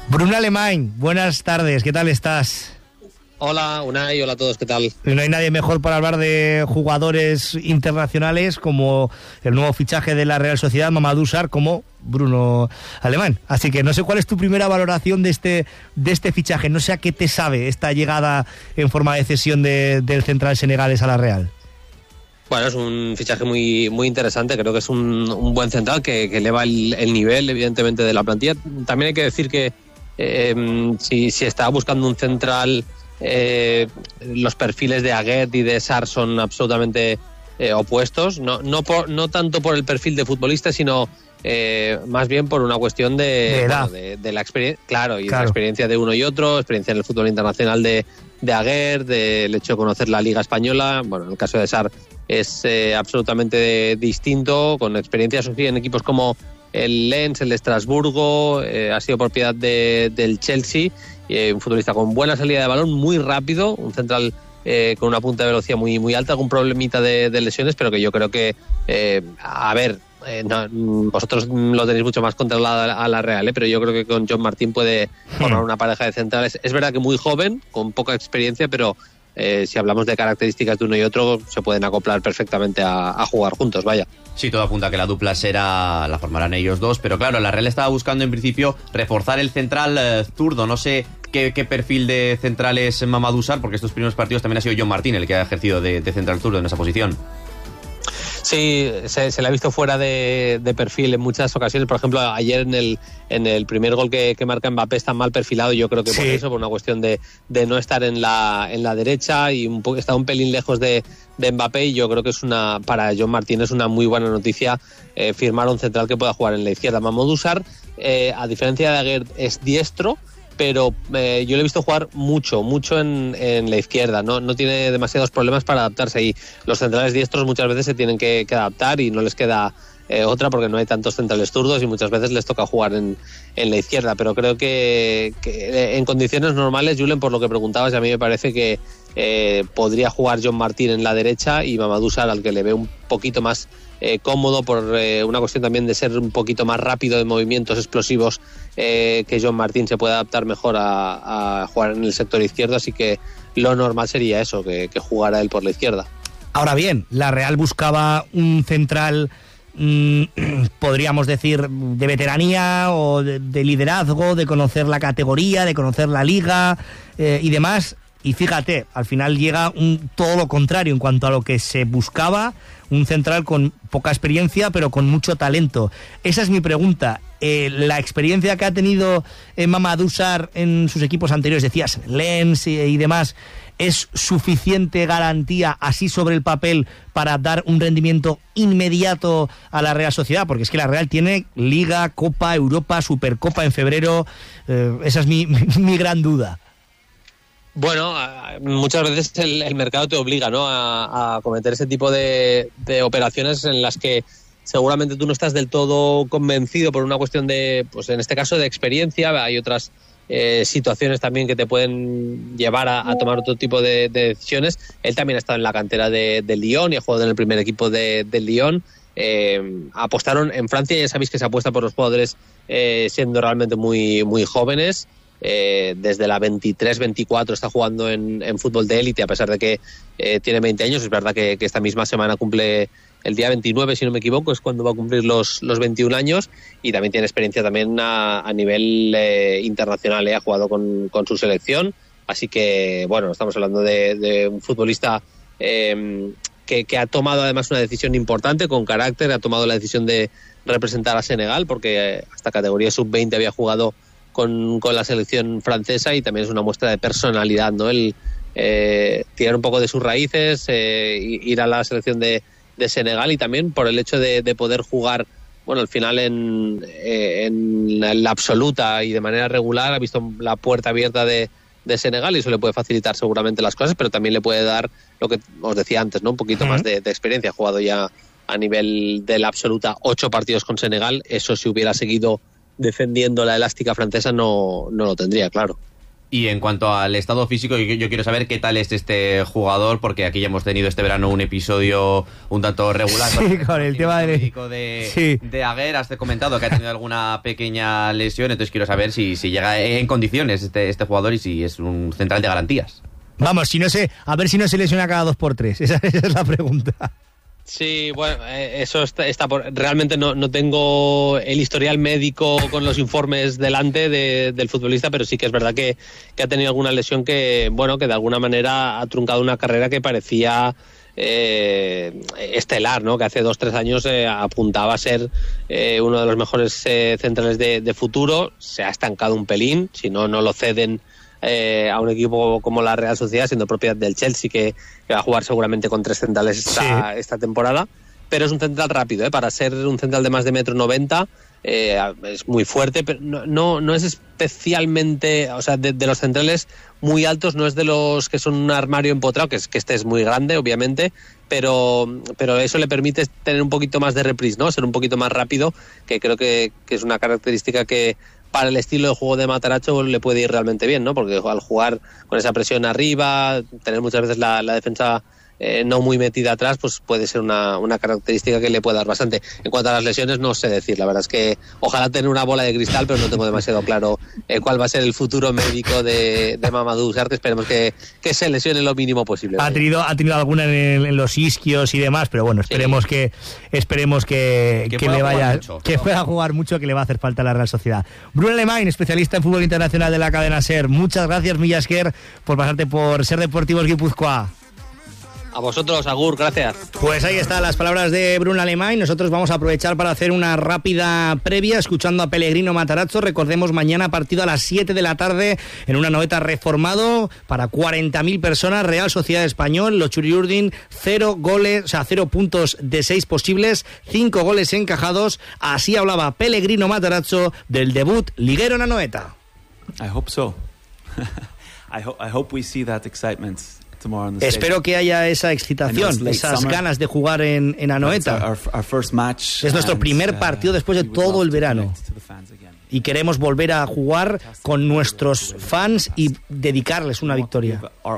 Bruno Alemany, buenas tardes, ¿qué tal estás? Hola, Unai, hola a todos, ¿qué tal? No hay nadie mejor para hablar de jugadores internacionales como el nuevo fichaje de la Real Sociedad, Mamadou Sarr, como Bruno Alemany. Así que no sé cuál es tu primera valoración de este fichaje, no sé a qué te sabe esta llegada en forma de cesión del central senegalés a la Real. Bueno, es un fichaje muy, muy interesante, creo que es un buen central que eleva el nivel, evidentemente, de la plantilla. También hay que decir que si estaba buscando un central, los perfiles de Aguerd y de Sarr son absolutamente opuestos, no tanto por el perfil de futbolista, sino más bien por una cuestión de la experiencia, claro, de la experiencia de uno y otro, experiencia en el fútbol internacional de Aguerd, del hecho de conocer la Liga Española. Bueno, en el caso de Sarr es absolutamente distinto, con experiencias en equipos como el Lens, el de Estrasburgo, ha sido propiedad del Chelsea, un futbolista con buena salida de balón, muy rápido, un central con una punta de velocidad muy, muy alta, algún problemita de lesiones, pero que yo creo que, vosotros lo tenéis mucho más controlado a la Real, pero yo creo que con John Martín puede formar una pareja de centrales. Es verdad que muy joven, con poca experiencia, pero si hablamos de características de uno y otro, se pueden acoplar perfectamente a jugar juntos, vaya. Sí, todo apunta a que la dupla la formarán ellos dos, pero claro, la Real estaba buscando en principio reforzar el central zurdo. No sé qué perfil de central es Mamadou Sarr, porque estos primeros partidos también ha sido John Martín el que ha ejercido de central zurdo en esa posición. Sí, se le ha visto fuera de perfil en muchas ocasiones. Por ejemplo, ayer en el primer gol que marca Mbappé está mal perfilado. Yo creo que por eso, por una cuestión de no estar en la derecha y está un pelín lejos de Mbappé. Y yo creo que para John Martín es una muy buena noticia firmar un central que pueda jugar en la izquierda. Mamadou Sarr, a diferencia de Aguerd, es diestro, pero yo le he visto jugar mucho en la izquierda, no tiene demasiados problemas para adaptarse ahí. Los centrales diestros muchas veces se tienen que adaptar y no les queda otra, porque no hay tantos centrales zurdos y muchas veces les toca jugar en la izquierda, pero creo que en condiciones normales, Julen, por lo que preguntabas, a mí me parece que podría jugar John Martín en la derecha y Mamadou Sarr, al que le ve un poquito más cómodo por una cuestión también de ser un poquito más rápido, de movimientos explosivos, que John Martín se puede adaptar mejor a jugar en el sector izquierdo, así que lo normal sería eso, que jugara él por la izquierda. Ahora bien, la Real buscaba un central, podríamos decir, de veteranía o de liderazgo, de conocer la categoría, de conocer la liga y demás. Y fíjate, al final llega todo lo contrario en cuanto a lo que se buscaba, un central con poca experiencia pero con mucho talento. Esa es mi pregunta. La experiencia que ha tenido Mamadou Sarr en sus equipos anteriores, decías, Lens y demás, ¿es suficiente garantía así sobre el papel para dar un rendimiento inmediato a la Real Sociedad? Porque es que la Real tiene Liga, Copa, Europa, Supercopa en febrero. Esa es mi gran duda. Bueno, muchas veces el mercado te obliga, ¿no?, a cometer ese tipo de operaciones en las que seguramente tú no estás del todo convencido por una cuestión de, pues en este caso, de experiencia. Hay otras situaciones también que te pueden llevar a tomar otro tipo de decisiones. Él también ha estado en la cantera del Lyon y ha jugado en el primer equipo del Lyon. Apostaron en Francia, ya sabéis que se apuesta por los jugadores siendo realmente muy, muy jóvenes. Desde la 23-24 está jugando en fútbol de élite, a pesar de que tiene 20 años. Es verdad que esta misma semana cumple el día 29, si no me equivoco, es cuando va a cumplir los 21 años, y también tiene experiencia también a nivel internacional. Ha jugado con su selección, así que bueno, estamos hablando de un futbolista que ha tomado además una decisión importante, con carácter. Ha tomado la decisión de representar a Senegal, porque hasta categoría sub-20 había jugado con la selección francesa, y también es una muestra de personalidad, ¿no? El tirar un poco de sus raíces, ir a la selección de Senegal, y también por el hecho de poder jugar, bueno, al final en la absoluta y de manera regular. Ha visto la puerta abierta de Senegal, y eso le puede facilitar seguramente las cosas, pero también le puede dar lo que os decía antes, ¿no?, un poquito más de experiencia. Ha jugado ya a nivel de la absoluta 8 partidos con Senegal. Eso, si hubiera seguido defendiendo la elástica francesa, no lo tendría, claro. Y en cuanto al estado físico, yo quiero saber qué tal es este jugador, porque aquí ya hemos tenido este verano un episodio un tanto regular. Sí, con el tema de Aguer. Has comentado que ha tenido alguna pequeña lesión, entonces quiero saber si llega en condiciones este jugador y si es un central de garantías. Vamos, a ver si no se lesiona cada 2x3. Esa es la pregunta. Sí, bueno, eso está por... Realmente no tengo el historial médico con los informes delante del futbolista, pero sí que es verdad que ha tenido alguna lesión que de alguna manera ha truncado una carrera que parecía estelar, ¿no? Que hace 2-3 años apuntaba a ser uno de los mejores centrales de futuro. Se ha estancado un pelín, si no lo ceden a un equipo como la Real Sociedad, siendo propiedad del Chelsea, que va a jugar seguramente con 3 centrales esta temporada, pero es un central rápido, para ser un central de más de 1,90 m, es muy fuerte, pero no es especialmente, o sea, de los centrales muy altos, no es de los que son un armario empotrado, que este es muy grande, obviamente, pero eso le permite tener un poquito más de reprise, ¿no? Ser un poquito más rápido, que creo que es una característica que para el estilo de juego de Matarazzo le puede ir realmente bien, ¿no? Porque al jugar con esa presión arriba, tener muchas veces la defensa no muy metida atrás, pues puede ser una característica que le puede dar bastante. En cuanto a las lesiones, no sé decir, la verdad es que ojalá tener una bola de cristal, pero no tengo demasiado claro cuál va a ser el futuro médico de Mamadou Ugarte. Esperemos que se lesione lo mínimo posible. Ha tenido alguna en los isquios y demás, pero bueno, esperemos que le vaya, que pueda jugar mucho, que le va a hacer falta a la Real Sociedad. Bruno Alemany, especialista en fútbol internacional de la cadena SER. Muchas gracias, Mila Esker, por pasarte por Ser Deportivos Guipúzcoa. A vosotros, Agur, gracias. Pues ahí están las palabras de Bruno Alemany. Nosotros vamos a aprovechar para hacer una rápida previa escuchando a Pellegrino Matarazzo. Recordemos, mañana partido a las 7 de la tarde en una Anoeta reformado para 40.000 personas. Real Sociedad Español, los Churiurdin, 0 puntos de 6 posibles, 5 goles encajados. Así hablaba Pellegrino Matarazzo del debut liguero en Anoeta. I hope so. I hope we see that excitement. Espero que haya esa excitación, esas ganas de jugar en Anoeta. Es nuestro primer partido después de todo el verano. Y queremos volver a jugar con nuestros fans y dedicarles una victoria.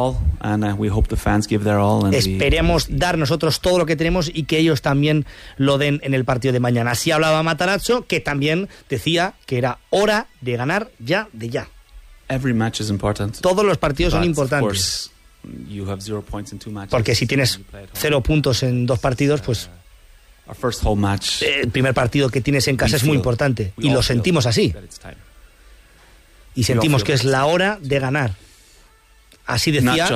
Esperemos dar nosotros todo lo que tenemos y que ellos también lo den en el partido de mañana. Así hablaba Matarazzo, que también decía que era hora de ganar ya de ya. Todos los partidos son importantes. Porque si tienes 0 puntos en 2 partidos, pues el primer partido que tienes en casa es muy importante. Y lo sentimos así. Y sentimos que es la hora de ganar. Así decía,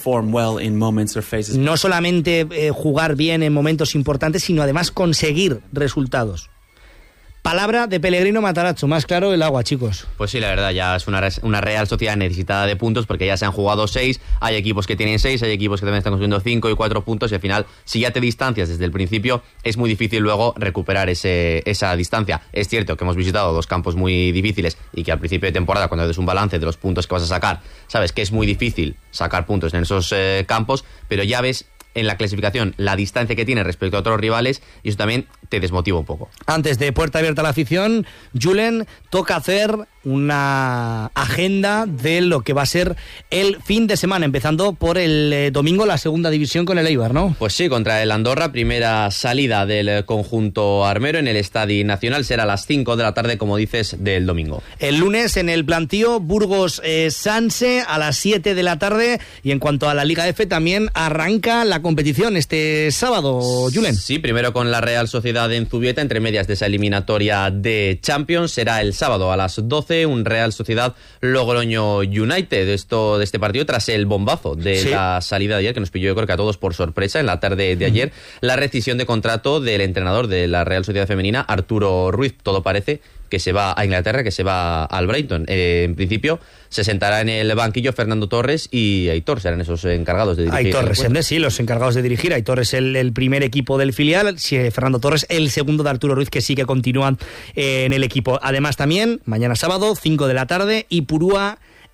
no solamente jugar bien en momentos importantes, sino además conseguir resultados. Palabra de Pellegrino Matarazzo, más claro el agua, chicos. Pues sí, la verdad, ya es una Real Sociedad necesitada de puntos, porque ya se han jugado 6, hay equipos que tienen 6, hay equipos que también están consiguiendo 5 y 4 puntos, y al final, si ya te distancias desde el principio, es muy difícil luego recuperar esa distancia. Es cierto que hemos visitado 2 campos muy difíciles y que al principio de temporada, cuando haces un balance de los puntos que vas a sacar, sabes que es muy difícil sacar puntos en esos campos, pero ya ves en la clasificación la distancia que tiene respecto a otros rivales, y eso también te desmotiva un poco. Antes de puerta abierta a la afición, Julen, toca hacer una agenda de lo que va a ser el fin de semana, empezando por el domingo, la segunda división con el Eibar, ¿no? Pues sí, contra el Andorra, primera salida del conjunto armero en el Estadio Nacional, será a las 5 de la tarde, como dices, del domingo. El lunes en el plantío Burgos-Sanse a las 7 de la tarde, y en cuanto a la Liga F también arranca la competición este sábado, Julen. Sí, primero con la Real Sociedad en Zubieta, entre medias de esa eliminatoria de Champions, será el sábado a las 12, un Real Sociedad Logroño United, de este partido tras el bombazo de la salida de ayer, que nos pilló, yo creo que a todos por sorpresa en la tarde de ayer, la rescisión de contrato del entrenador de la Real Sociedad Femenina, Arturo Ruiz. Todo parece que se va a Inglaterra, que se va al Brighton. En principio se sentará en el banquillo Fernando Torres y Aitor, serán esos encargados de dirigir. Aitor Resende, sí, los encargados de dirigir. Aitor es el primer equipo del filial, Fernando Torres el segundo de Arturo Ruiz, que sí que continúan en el equipo. Además también, mañana sábado, 5 de la tarde, Ipurúa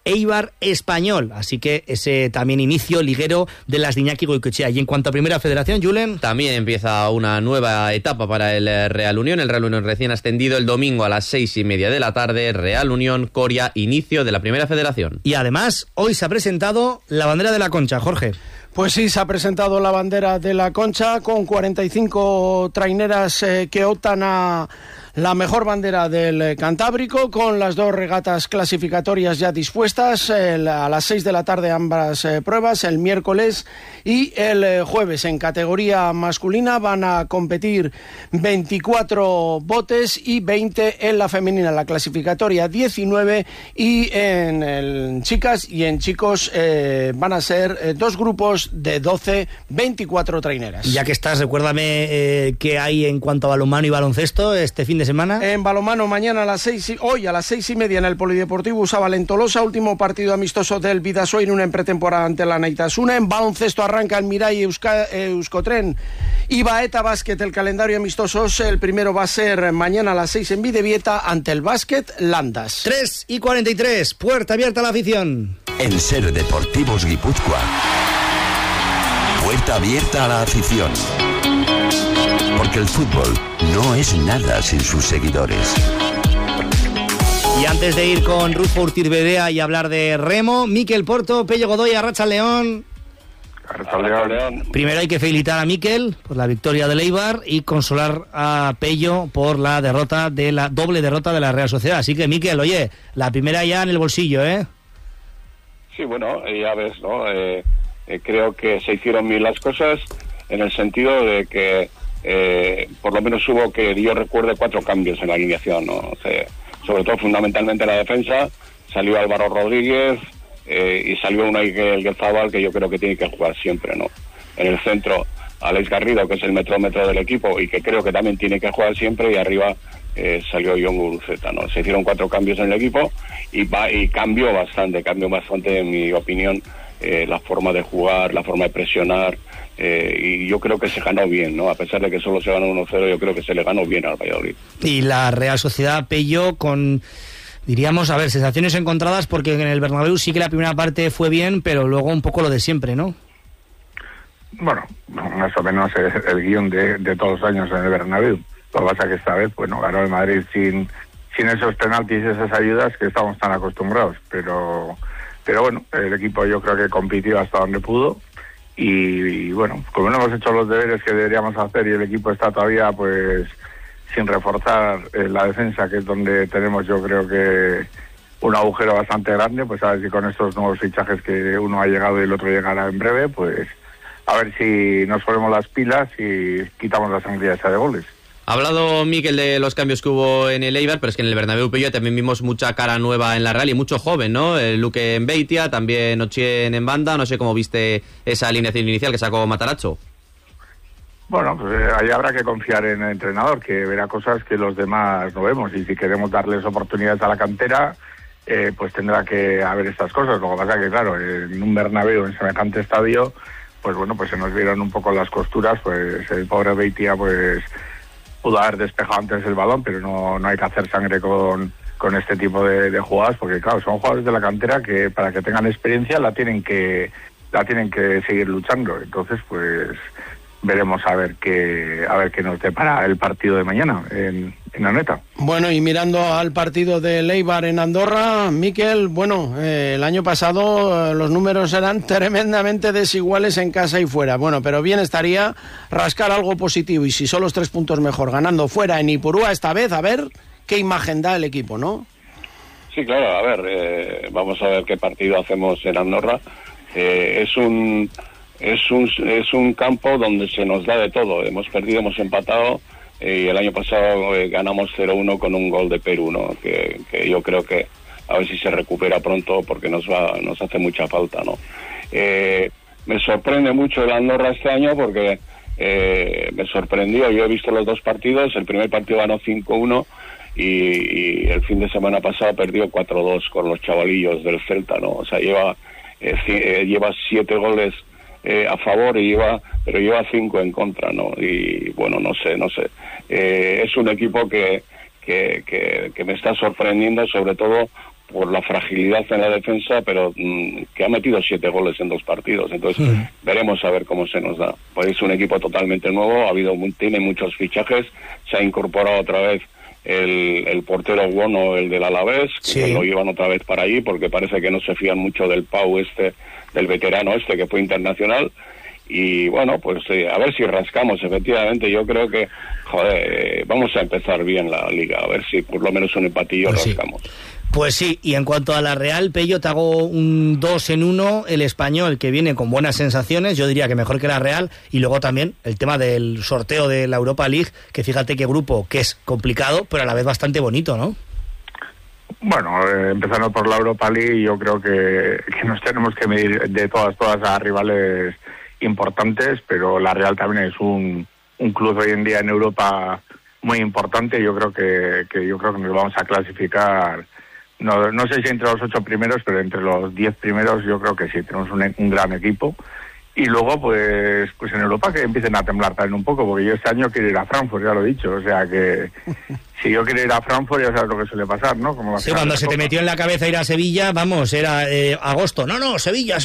Eibar Español. Así que ese también inicio liguero de las de Iñaki Goicoechea. Y en cuanto a Primera Federación, Julen. También empieza una nueva etapa para el Real Unión. El Real Unión recién ascendido el domingo a las 6:30 de la tarde. Real Unión, Coria, inicio de la Primera Federación. Y además, hoy se ha presentado la bandera de la Concha, Jorge. Pues sí, se ha presentado la bandera de la Concha con 45 traineras que optan a la mejor bandera del Cantábrico, con las 2 regatas clasificatorias ya dispuestas, a las 6 de la tarde ambas pruebas, el miércoles y el jueves. En categoría masculina van a competir 24 botes y 20 en la femenina, la clasificatoria 19, y en chicas y en chicos van a ser 2 grupos de 12, 24 traineras. Ya que estás, recuérdame qué hay en cuanto a balonmano y baloncesto este fin de semana. En balonmano mañana hoy a las 6:30 en el Polideportivo Usabal en Tolosa, último partido amistoso del Bidasoa en pretemporada ante la Naitasuna. En baloncesto arranca el Mirai Euskotren y Baeta Básquet, el calendario amistosos. El primero va a ser mañana a las 6 en Bidebieta ante el Básquet Landas. 3:43, puerta abierta a la afición. En Ser Deportivos Guipúzcoa, puerta abierta a la afición. Porque el fútbol no es nada sin sus seguidores. Y antes de ir con Rufo Urtirbedea y hablar de remo, Miquel Porto, Pello Godoy, Arratsalde León. Primero hay que felicitar a Miquel por la victoria del Eibar y consolar a Pello por la doble derrota de la Real Sociedad. Así que, Miquel, oye, la primera ya en el bolsillo, ¿eh? Sí, bueno, ya ves, ¿no? Creo que se hicieron bien las cosas en el sentido de que por lo menos hubo, que yo recuerde, 4 cambios en la alineación, ¿no? O sea, sobre todo fundamentalmente en la defensa. Salió Álvaro Rodríguez y salió Unai Gelzábal, que yo creo que tiene que jugar siempre, ¿no? En el centro, Alex Garrido, que es el metro del equipo y que creo que también tiene que jugar siempre, y arriba salió Jon Guruceta, ¿no? Se hicieron 4 cambios en el equipo y cambió bastante, en mi opinión, la forma de jugar, la forma de presionar, y yo creo que se ganó bien, ¿no? A pesar de que solo se ganó 1-0, yo creo que se le ganó bien al Valladolid. Y la Real Sociedad, Pello, con, diríamos, a ver, sensaciones encontradas, porque en el Bernabéu sí que la primera parte fue bien, pero luego un poco lo de siempre, ¿no? Bueno, más o menos es el guión de todos los años en el Bernabéu. Lo que pasa es que esta vez, bueno, ganó el Madrid sin esos penaltis y esas ayudas que estamos tan acostumbrados, pero bueno, el equipo yo creo que compitió hasta donde pudo y bueno, como no hemos hecho los deberes que deberíamos hacer y el equipo está todavía pues sin reforzar la defensa, que es donde tenemos yo creo que un agujero bastante grande, pues a ver si con estos nuevos fichajes, que uno ha llegado y el otro llegará en breve, pues a ver si nos ponemos las pilas y quitamos la sangría esa de goles. Ha hablado Miquel de los cambios que hubo en el Eibar, pero es que en el Bernabéu, Pello, también vimos mucha cara nueva en la Real y mucho joven, ¿no? Luque en Beitia, también Ochien en banda. No sé cómo viste esa alineación inicial que sacó Matarazzo. Bueno, pues ahí habrá que confiar en el entrenador, que verá cosas que los demás no vemos, y si queremos darles oportunidades a la cantera, pues tendrá que haber estas cosas. Lo que pasa que, claro, en un Bernabéu, en semejante estadio, pues bueno, pues se nos vieron un poco las costuras, pues el pobre Beitia, pues pudo haber despejado antes el balón, pero no hay que hacer sangre con este tipo de jugadas, porque claro, son jugadores de la cantera que para que tengan experiencia la tienen que seguir luchando. Entonces, pues veremos a ver qué nos depara el partido de mañana en Anoeta. Bueno, y mirando al partido de Eibar en Andorra, Miquel, bueno, el año pasado los números eran tremendamente desiguales en casa y fuera. Bueno, pero bien estaría rascar algo positivo, y si son los 3 puntos mejor, ganando fuera en Ipurúa esta vez, a ver qué imagen da el equipo, ¿no? Sí, claro, a ver, vamos a ver qué partido hacemos en Andorra. Es un campo donde se nos da de todo. Hemos perdido, hemos empatado, y el año pasado ganamos 0-1 con un gol de Perú, ¿no? Que yo creo que a ver si se recupera pronto, porque nos hace mucha falta, ¿no? Me sorprende mucho el Andorra este año, porque me sorprendió. Yo he visto los 2 partidos. El primer partido ganó 5-1 y el fin de semana pasado perdió 4-2 con los chavalillos del Celta, ¿no? O sea, lleva 7 goles a favor pero lleva 5 en contra, ¿no? Y bueno, no sé. Es un equipo que que me está sorprendiendo, sobre todo por la fragilidad en la defensa, pero que ha metido 7 goles en 2 partidos. Entonces veremos a ver cómo se nos da. Pues es un equipo totalmente nuevo, tiene muchos fichajes, se ha incorporado otra vez el portero Bueno, el del Alavés, que lo llevan otra vez para allí, porque parece que no se fían mucho del Pau del veterano que fue internacional. Y bueno, pues a ver si rascamos. Efectivamente, yo creo que vamos a empezar bien la liga, a ver si por lo menos un empatillo rascamos. Pues sí, y en cuanto a la Real, Pello, te hago un 2 en 1, el Español, que viene con buenas sensaciones, yo diría que mejor que la Real, y luego también el tema del sorteo de la Europa League, que fíjate qué grupo, que es complicado, pero a la vez bastante bonito, ¿no? Bueno, empezando por la Europa League, yo creo que nos tenemos que medir de todas a rivales importantes, pero la Real también es un club hoy en día en Europa muy importante. Yo creo que nos vamos a clasificar, no sé si entre los 8 primeros, pero entre los 10 primeros yo creo que sí, tenemos un gran equipo. Y luego pues en Europa que empiecen a temblar también un poco, porque yo este año quiero ir a Frankfurt, ya lo he dicho, o sea que si yo quiero ir a Frankfurt ya sabes lo que suele pasar, ¿no? Como sí, cuando se te metió en la cabeza ir a Sevilla, vamos, era agosto, no, Sevilla.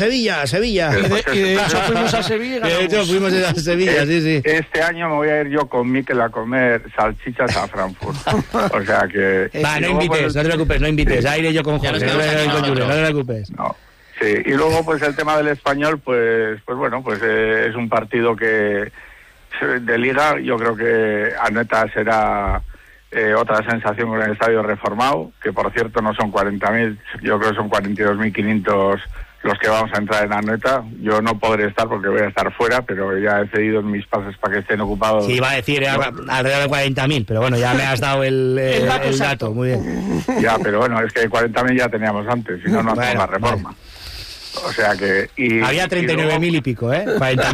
Y de hecho fuimos a Sevilla. Sí. Este año me voy a ir yo con Mikel a comer salchichas a Frankfurt, o sea que... Va, no invites, no te preocupes, no invites, ya iré yo con Jorge, no te preocupes. No. Sí, y luego pues el tema del Español, pues bueno, pues es un partido que de liga, yo creo que Anoeta será otra sensación con el estadio reformado, que por cierto no son 40.000, yo creo que son 42.500 los que vamos a entrar en Anoeta. Yo no podré estar porque voy a estar fuera, pero ya he cedido mis pases para que estén ocupados. Sí, iba a decir alrededor de 40.000, pero bueno, ya me has dado el dato, muy bien. Ya, pero bueno, es que 40.000 ya teníamos antes, si no hacemos la reforma. Vale. O sea que... había 39.000 y pico, ¿eh?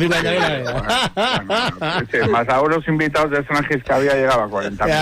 40.000 sí, más a los invitados de extranjeros que había llegado a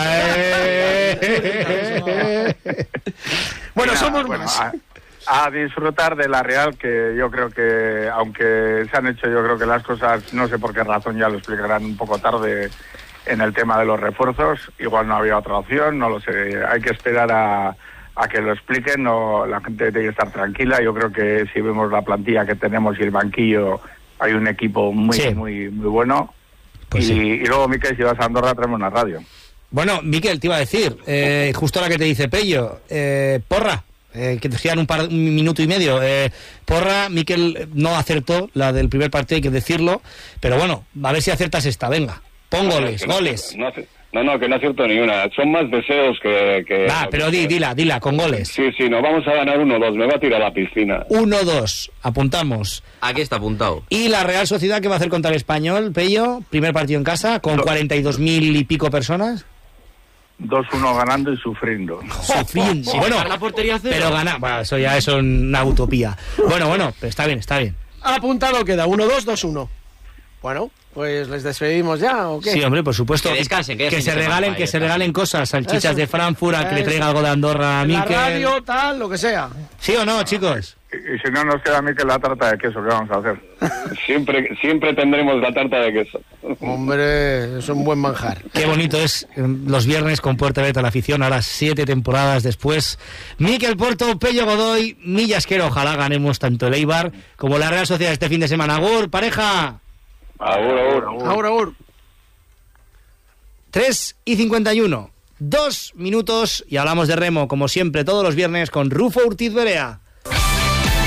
40.000. Bueno, somos más. A disfrutar de la Real, que yo creo que, aunque se han hecho yo creo que las cosas, no sé por qué razón, ya lo explicarán un poco tarde en el tema de los refuerzos, igual no había otra opción, no lo sé, hay que esperar a que lo expliquen, no, la gente tiene que estar tranquila. Yo creo que si vemos la plantilla que tenemos y el banquillo, hay un equipo muy bueno. Pues y luego, Miquel, si vas a Andorra, traemos una radio. Bueno, Miquel, te iba a decir, justo la que te dice Pello, Porra, que te quedan un minuto y medio. Porra, Miquel no acertó la del primer partido, hay que decirlo, pero bueno, a ver si aciertas esta, venga, pon goles. No, que no acierto ni una. Son más deseos que... Va, pero dila, con goles. Sí, nos vamos a ganar 1-2, me va a tirar a la piscina. 1-2, apuntamos. Aquí está apuntado. ¿Y la Real Sociedad qué va a hacer contra el Español, Pello? Primer partido en casa, con 42.000 y pico personas. 2-1 ganando y sufriendo. Sufriendo, sí, bueno, la portería cero. Pero gana, bueno, eso ya es una utopía. Bueno, pero está bien. Apuntado queda, 1-2, 2-1. Bueno, pues les despedimos ya, ¿o qué? Sí, hombre, por supuesto. Que descansen, que se regalen cosas, salchichas de Frankfurt, al que le traiga algo de Andorra a Miquel. La radio, tal, lo que sea. ¿Sí o no, chicos? Y si no nos queda a Miquel la tarta de queso, ¿qué vamos a hacer? Siempre tendremos la tarta de queso. Hombre, es un buen manjar. Qué bonito es los viernes con Puerta Abierta a la afición, ahora 7 temporadas después. Miquel Porto, Pello Godoy, Millasquero, ojalá ganemos tanto el Eibar como la Real Sociedad este fin de semana. ¡Agur, pareja! Agur. 3:51, 2 minutos y hablamos de remo, como siempre, todos los viernes con Rufo Urtiz Berea.